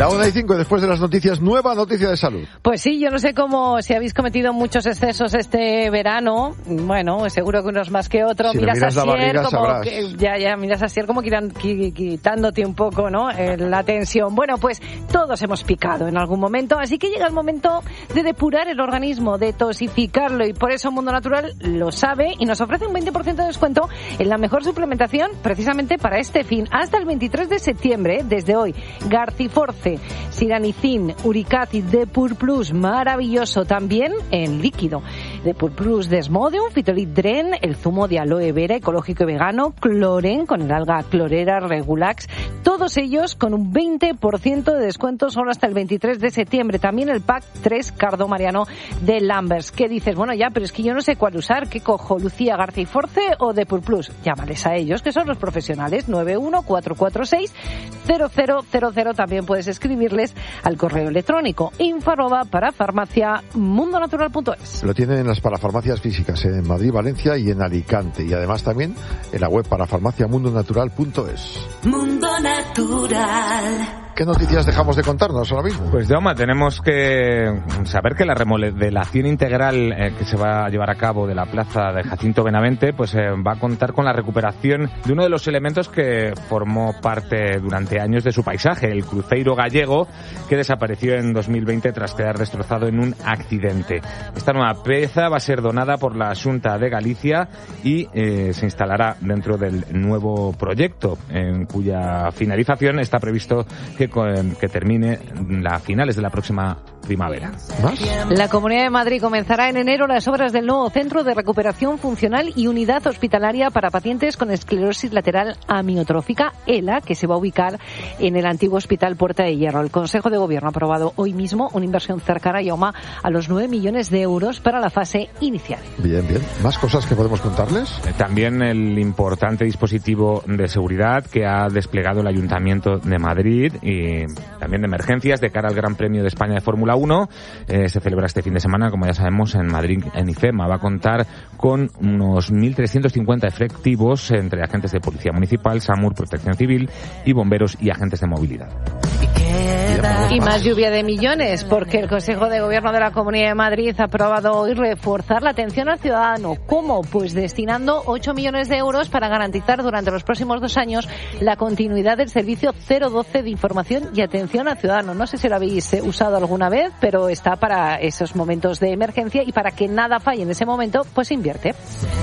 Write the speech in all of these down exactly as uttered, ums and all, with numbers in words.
La una y cinco, después de las noticias, nueva noticia de salud. Pues sí, yo no sé cómo, si habéis cometido muchos excesos este verano. Bueno, seguro que unos más que otros. Si miras, miras a la barriga, Sier, como sabrás. que, ya, ya, miras a Sier como que irán qui- quitándote un poco, ¿no? Eh, la tensión. Bueno, pues todos hemos picado en algún momento, así que llega el momento de depurar el organismo, de dosificarlo, y por eso Mundo Natural lo sabe y nos ofrece un veinte por ciento de descuento en la mejor suplementación precisamente para este fin. Hasta el veintitrés de septiembre, ¿eh? Desde hoy, Garciforce, Siranicin, Uricacid, Depur Plus, maravilloso, también en líquido. Depur Plus Desmodium, Fitolit Dren, el zumo de aloe vera ecológico y vegano, Cloren con el alga clorera, Regulax, todos ellos con un veinte por ciento de descuento solo hasta el veintitrés de septiembre. También el pack tres Cardo Mariano de Lambers. ¿Qué dices? Bueno, ya, pero es que yo no sé cuál usar. ¿Qué cojo? ¿Lucía Garciforce o Depur Plus? Llámales a ellos, que son los profesionales. nueve uno cuatro cuatro seis cero cero cero cero. También puedes escribirles al correo electrónico info arroba parafarmacia mundonatural punto es. Lo tienen en las parafarmacias físicas en Madrid, Valencia y en Alicante. Y además también en la web parafarmacia mundonatural punto es. Mundo Natural. ¿Qué noticias dejamos de contarnos ahora mismo? Pues, Jaume, tenemos que saber que la remodelación integral eh, que se va a llevar a cabo de la plaza de Jacinto Benavente pues eh, va a contar con la recuperación de uno de los elementos que formó parte durante años de su paisaje, el cruceiro gallego, que desapareció en dos mil veinte tras quedar destrozado en un accidente. Esta nueva pieza va a ser donada por la Xunta de Galicia y eh, se instalará dentro del nuevo proyecto, en cuya finalización está previsto que Que, que termine a finales de la próxima primavera. ¿Más? La Comunidad de Madrid comenzará en enero las obras del nuevo Centro de Recuperación Funcional y Unidad Hospitalaria para Pacientes con Esclerosis Lateral Amiotrófica, ELA, que se va a ubicar en el antiguo Hospital Puerta de Hierro. El Consejo de Gobierno ha aprobado hoy mismo una inversión cercana, Jaume, a los nueve millones de euros para la fase inicial. Bien, bien. ¿Más cosas que podemos contarles? También el importante dispositivo de seguridad que ha desplegado el Ayuntamiento de Madrid y también de emergencias de cara al Gran Premio de España de Fórmula uno. Eh, se celebra este fin de semana, como ya sabemos, en Madrid, en IFEMA. Va a contar con unos mil trescientos cincuenta efectivos entre agentes de Policía Municipal, SAMUR, Protección Civil y bomberos y agentes de movilidad. Y más lluvia de millones, porque el Consejo de Gobierno de la Comunidad de Madrid ha aprobado hoy reforzar la atención al ciudadano. ¿Cómo? Pues destinando ocho millones de euros para garantizar durante los próximos dos años la continuidad del servicio cero doce de información y atención al ciudadano. No sé si lo habéis usado alguna vez, pero está para esos momentos de emergencia y para que nada falle en ese momento, pues invierte.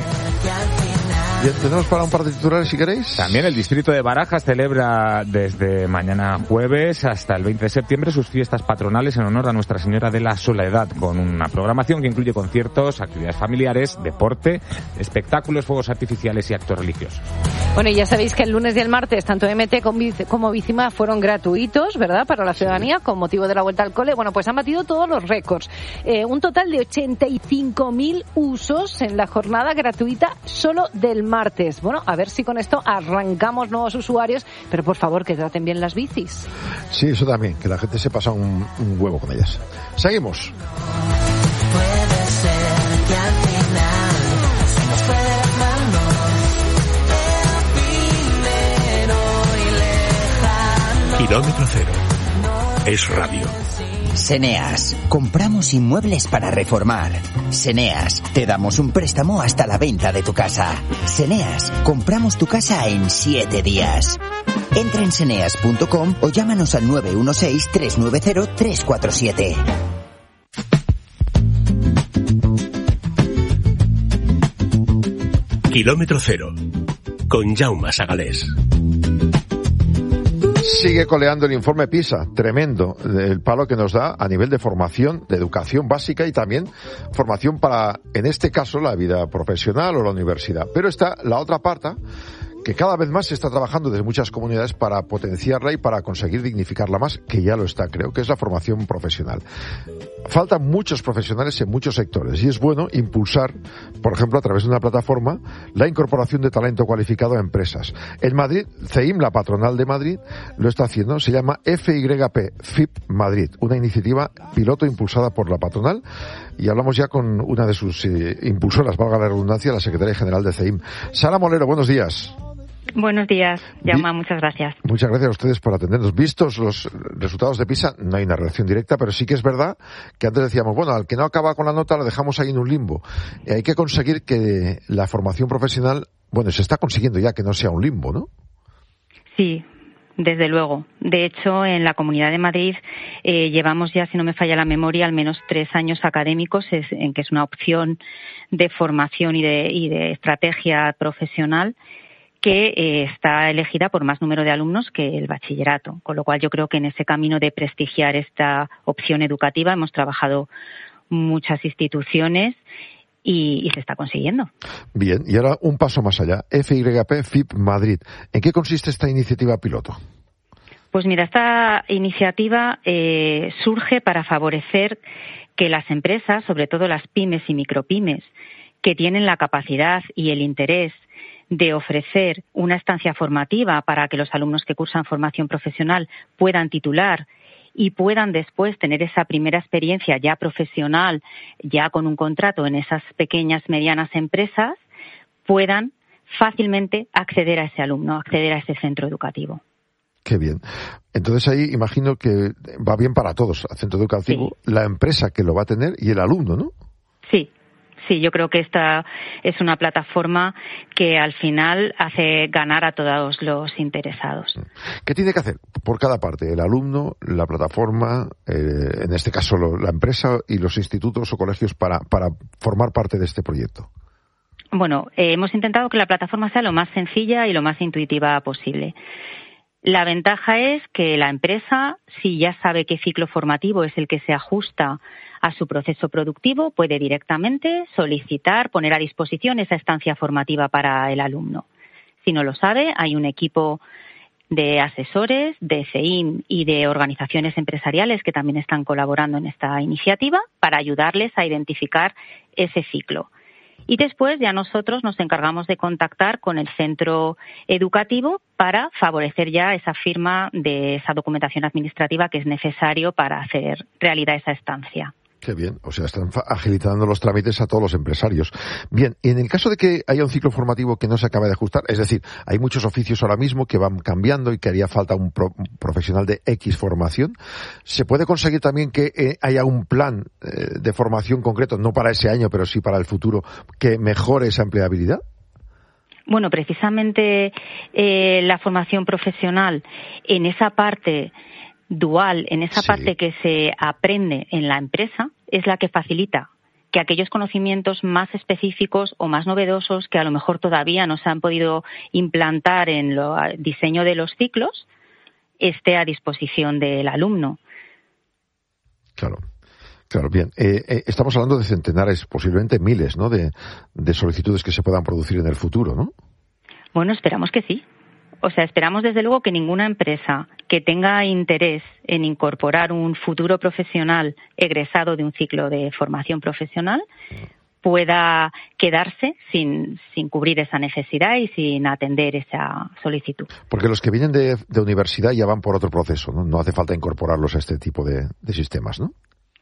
Bien, tenemos para un par de titulares si queréis. También el distrito de Barajas celebra desde mañana jueves hasta el veinte de septiembre sus fiestas patronales en honor a Nuestra Señora de la Soledad, con una programación que incluye conciertos, actividades familiares, deporte, espectáculos, fuegos artificiales y actos religiosos. Bueno, y ya sabéis que el lunes y el martes tanto M T como Bicima fueron gratuitos, ¿verdad?, para la ciudadanía con motivo de la vuelta al cole. Bueno, pues han batido todos los récords. Eh, un total de ochenta y cinco mil usos en la jornada gratuita solo del martes. Bueno, a ver si con esto arrancamos nuevos usuarios, pero por favor que traten bien las bicis. Sí, eso también, que la gente se pasa un, un huevo con ellas. Seguimos. Puede ser que al final se nos fue de las manos el dinero y lejano. Kilómetro cero. Es radio. Seneas. Compramos inmuebles para reformar. Seneas. Te damos un préstamo hasta la venta de tu casa. Seneas. Compramos tu casa en siete días. Entra en seneas punto com o llámanos al nueve uno seis, tres nueve cero, tres cuatro siete. Kilómetro cero. Con Jaume Sagalés. Sigue coleando el informe PISA, tremendo, el palo que nos da a nivel de formación, de educación básica y también formación para, en este caso, la vida profesional o la universidad. Pero está la otra parte, que cada vez más se está trabajando desde muchas comunidades para potenciarla y para conseguir dignificarla más, que ya lo está, creo, que es la formación profesional. Faltan muchos profesionales en muchos sectores y es bueno impulsar, por ejemplo, a través de una plataforma, la incorporación de talento cualificado a empresas. En Madrid, CEIM, la patronal de Madrid, lo está haciendo, se llama F Y P, F I P Madrid, una iniciativa piloto impulsada por la patronal, y hablamos ya con una de sus eh, impulsoras, valga la redundancia, la secretaria general de CEIM. Sara Molero, buenos días. Buenos días, Jaume, muchas gracias. Muchas gracias a ustedes por atendernos. Vistos los resultados de PISA, no hay una relación directa, pero sí que es verdad que antes decíamos, bueno, al que no acaba con la nota lo dejamos ahí en un limbo. Eh, hay que conseguir que la formación profesional, bueno, se está consiguiendo ya que no sea un limbo, ¿no? Sí, desde luego. De hecho, en la Comunidad de Madrid eh, llevamos ya, si no me falla la memoria, al menos tres años académicos es, en que es una opción de formación y de, y de estrategia profesional que eh, está elegida por más número de alumnos que el bachillerato, con lo cual yo creo que en ese camino de prestigiar esta opción educativa hemos trabajado muchas instituciones y, y se está consiguiendo. Bien, y ahora un paso más allá. F Y P F I P Madrid. ¿En qué consiste esta iniciativa piloto? Pues mira, esta iniciativa eh, surge para favorecer que las empresas, sobre todo las pymes y micropymes, que tienen la capacidad y el interés de ofrecer una estancia formativa para que los alumnos que cursan formación profesional puedan titular y puedan después tener esa primera experiencia ya profesional, ya con un contrato en esas pequeñas, medianas empresas, puedan fácilmente acceder a ese alumno, acceder a ese centro educativo. Qué bien. Entonces ahí imagino que va bien para todos, el centro educativo, sí, la empresa que lo va a tener y el alumno, ¿no? Sí. Sí, yo creo que esta es una plataforma que al final hace ganar a todos los interesados. ¿Qué tiene que hacer por cada parte? El alumno, la plataforma, eh, en este caso lo, la empresa y los institutos o colegios para, para formar parte de este proyecto. Bueno, eh, hemos intentado que la plataforma sea lo más sencilla y lo más intuitiva posible. La ventaja es que la empresa, si ya sabe qué ciclo formativo es el que se ajusta a su proceso productivo, puede directamente solicitar, poner a disposición esa estancia formativa para el alumno. Si no lo sabe, hay un equipo de asesores, de C I M y de organizaciones empresariales que también están colaborando en esta iniciativa para ayudarles a identificar ese ciclo. Y después ya nosotros nos encargamos de contactar con el centro educativo para favorecer ya esa firma de esa documentación administrativa que es necesario para hacer realidad esa estancia. Qué bien, o sea, están agilizando los trámites a todos los empresarios. Bien, y en el caso de que haya un ciclo formativo que no se acabe de ajustar, es decir, hay muchos oficios ahora mismo que van cambiando y que haría falta un, pro, un profesional de X formación, ¿se puede conseguir también que eh, haya un plan eh, de formación concreto, no para ese año, pero sí para el futuro, que mejore esa empleabilidad? Bueno, precisamente eh, la formación profesional en esa parte dual, en esa sí. parte que se aprende en la empresa, es la que facilita que aquellos conocimientos más específicos o más novedosos que a lo mejor todavía no se han podido implantar en el diseño de los ciclos, esté a disposición del alumno. Claro. Claro, bien. Eh, eh, estamos hablando de centenares, posiblemente miles, ¿no?, de, de solicitudes que se puedan producir en el futuro, ¿no? Bueno, esperamos que sí. O sea, esperamos desde luego que ninguna empresa que tenga interés en incorporar un futuro profesional egresado de un ciclo de formación profesional pueda quedarse sin, sin cubrir esa necesidad y sin atender esa solicitud. Porque los que vienen de, de universidad ya van por otro proceso, ¿no? No hace falta incorporarlos a este tipo de, de sistemas, ¿no?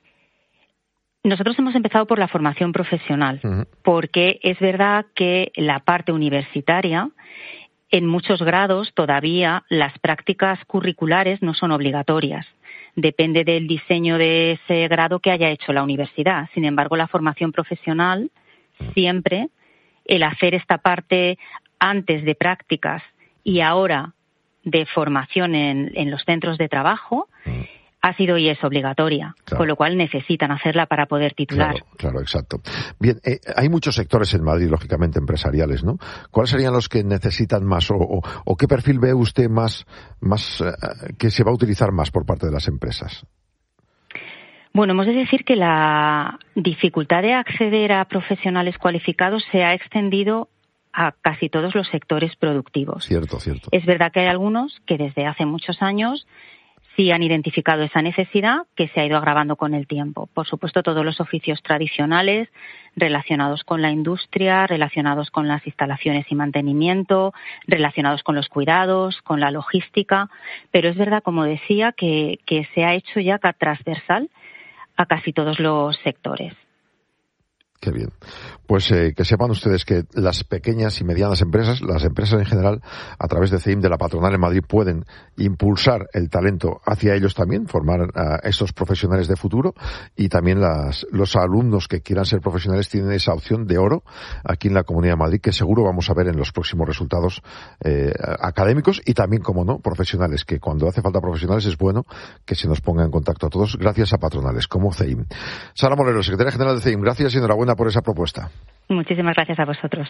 Nosotros hemos empezado por la formación profesional, uh-huh. porque es verdad que la parte universitaria, en muchos grados todavía las prácticas curriculares no son obligatorias. Depende del diseño de ese grado que haya hecho la universidad. Sin embargo, la formación profesional, siempre, el hacer esta parte antes de prácticas y ahora de formación en, en los centros de trabajo, ha sido y es obligatoria, claro. Con lo cual necesitan hacerla para poder titular. Claro, claro, exacto. Bien, eh, hay muchos sectores en Madrid, lógicamente, empresariales, ¿no? ¿Cuáles serían los que necesitan más o, o, o qué perfil ve usted más, más eh, que se va a utilizar más por parte de las empresas? Bueno, hemos de decir que la dificultad de acceder a profesionales cualificados se ha extendido a casi todos los sectores productivos. Cierto, cierto. Es verdad que hay algunos que desde hace muchos años sí han identificado esa necesidad que se ha ido agravando con el tiempo. Por supuesto, todos los oficios tradicionales relacionados con la industria, relacionados con las instalaciones y mantenimiento, relacionados con los cuidados, con la logística, pero es verdad, como decía, que, que se ha hecho ya transversal a casi todos los sectores. Qué bien. Pues eh, que sepan ustedes que las pequeñas y medianas empresas, las empresas en general, a través de C E I M, de la patronal en Madrid, pueden impulsar el talento hacia ellos también, formar a estos profesionales de futuro, y también las, los alumnos que quieran ser profesionales tienen esa opción de oro aquí en la Comunidad de Madrid, que seguro vamos a ver en los próximos resultados eh, académicos y también, como no, profesionales, que cuando hace falta profesionales es bueno que se nos ponga en contacto a todos gracias a patronales como C E I M. Sara Molero, secretaria general de C E I M, gracias y enhorabuena por esa propuesta. Muchísimas gracias a vosotros.